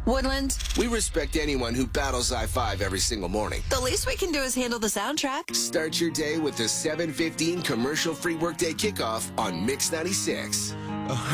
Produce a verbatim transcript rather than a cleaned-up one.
Woodland. We respect anyone who battles I five every single morning. The least we can do is handle the soundtrack. Start your day with the seven fifteen commercial-free workday kickoff on Mix ninety-six.